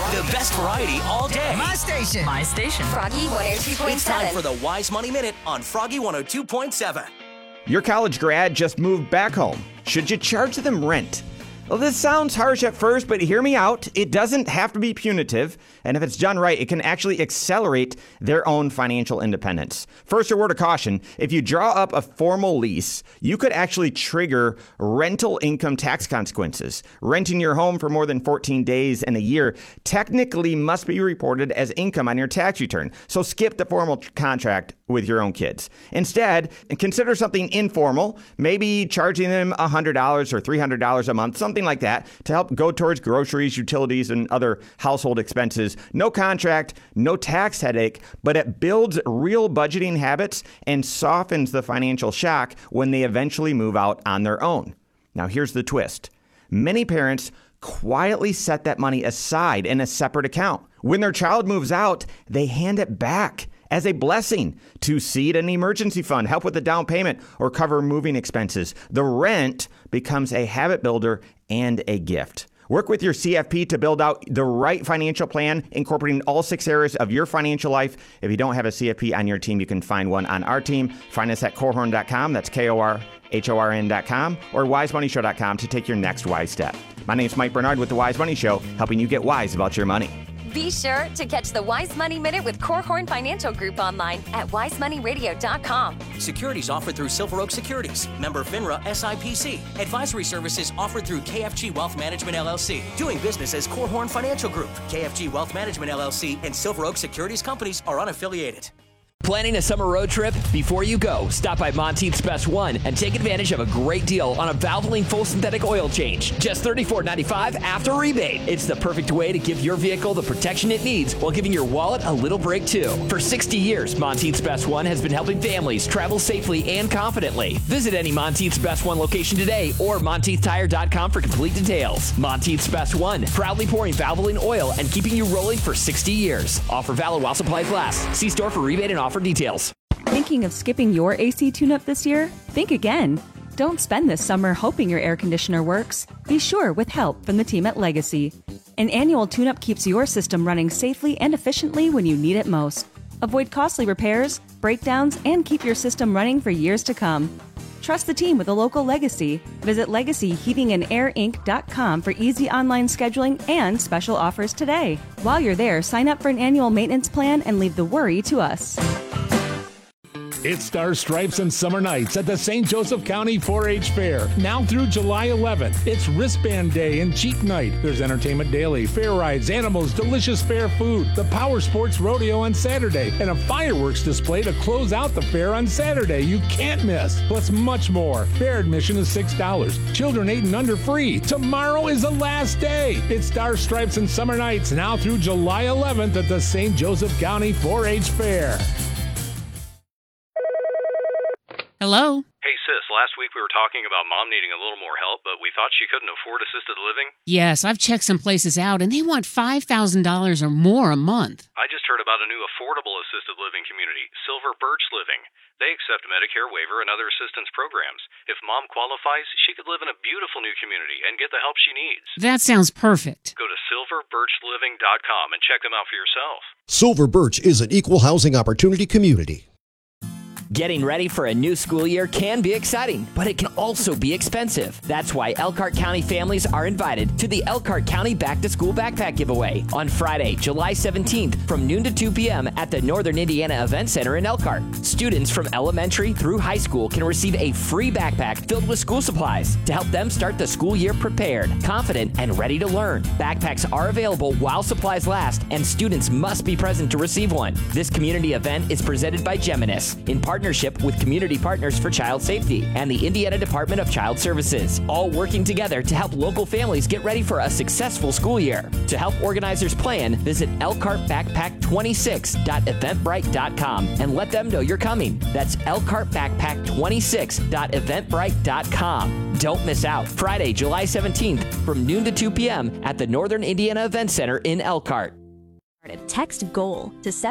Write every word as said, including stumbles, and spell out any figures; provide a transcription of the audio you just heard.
The best variety all day. My station. My station. Froggy one oh two point seven. It's time for the Wise Money Minute on Froggy one oh two point seven. Your college grad just moved back home. Should you charge them rent? Well, this sounds harsh at first, but hear me out. It doesn't have to be punitive, and if it's done right, it can actually accelerate their own financial independence. First, a word of caution. If you draw up a formal lease, you could actually trigger rental income tax consequences. Renting your home for more than fourteen days in a year technically must be reported as income on your tax return, so skip the formal contract with your own kids. Instead, consider something informal, maybe charging them one hundred dollars or three hundred dollars a month, something like that, to help go towards groceries, utilities, and other household expenses. No contract, no tax headache, but it builds real budgeting habits and softens the financial shock when they eventually move out on their own. Now, here's the twist. Many parents quietly set that money aside in a separate account. When their child moves out, they hand it back as a blessing to seed an emergency fund, help with the down payment, or cover moving expenses. The rent becomes a habit builder and a gift. Work with your C F P to build out the right financial plan, incorporating all six areas of your financial life. If you don't have a C F P on your team, you can find one on our team. Find us at Korhorn dot com. That's K O R H O R N dot com, or wise money show dot com to take your next wise step. My name is Mike Bernard with The Wise Money Show, helping you get wise about your money. Be sure to catch the Wise Money Minute with Korhorn Financial Group online at wise money radio dot com. Securities offered through Silver Oak Securities, member FINRA S I P C. Advisory services offered through K F G Wealth Management L L C. Doing business as Korhorn Financial Group. K F G Wealth Management L L C and Silver Oak Securities companies are unaffiliated. Planning a summer road trip? Before you go, stop by Monteith's Best One and take advantage of a great deal on a Valvoline full synthetic oil change. Just thirty-four ninety-five after rebate. It's the perfect way to give your vehicle the protection it needs while giving your wallet a little break too. For sixty years, Monteith's Best One has been helping families travel safely and confidently. Visit any Monteith's Best One location today or Monteith Tire dot com for complete details. Monteith's Best One, proudly pouring Valvoline oil and keeping you rolling for sixty years. Offer valid while supplies last. See store for rebate and offer details. Thinking of skipping your A C tune-up this year? Think again. Don't spend this summer hoping your air conditioner works. Be sure with help from the team at Legacy. An annual tune-up keeps your system running safely and efficiently when you need it most. Avoid costly repairs, breakdowns, and keep your system running for years to come. Trust the team with a local Legacy. Visit legacy heating and air inc dot com for easy online scheduling and special offers today. While you're there, sign up for an annual maintenance plan and leave the worry to us. It's Stars, Stripes, and Summer Nights at the Saint Joseph County four H Fair. Now through July eleventh. It's Wristband Day and Cheat Night. There's entertainment daily, fair rides, animals, delicious fair food, the Power Sports Rodeo on Saturday, and a fireworks display to close out the fair on Saturday. You can't miss. Plus much more. Fair admission is six dollars. Children eight and under free. Tomorrow is the last day. It's Stars, Stripes, and Summer Nights now through July eleventh at the Saint Joseph County four H Fair. Hello? Hey, sis, last week we were talking about Mom needing a little more help, but we thought she couldn't afford assisted living. Yes, I've checked some places out, and they want five thousand dollars or more a month. I just heard about a new affordable assisted living community, Silver Birch Living. They accept Medicare waiver and other assistance programs. If Mom qualifies, she could live in a beautiful new community and get the help she needs. That sounds perfect. Go to silver birch living dot com and check them out for yourself. Silver Birch is an equal housing opportunity community. Getting ready for a new school year can be exciting, but it can also be expensive. That's why Elkhart County families are invited to the Elkhart County Back to School Backpack Giveaway on Friday, July seventeenth from noon to two p.m. at the Northern Indiana Event Center in Elkhart. Students from elementary through high school can receive a free backpack filled with school supplies to help them start the school year prepared, confident, and ready to learn. Backpacks are available while supplies last, and students must be present to receive one. This community event is presented by Geminis in partnership partnership with Community Partners for Child Safety and the Indiana Department of Child Services, all working together to help local families get ready for a successful school year. To help organizers plan, visit elkhart backpack twenty-six dot eventbrite dot com and let them know you're coming. That's elkhart backpack twenty-six dot eventbrite dot com. Don't miss out. Friday, July seventeenth from noon to two p.m. at the Northern Indiana Event Center in Elkhart. Text GOAL to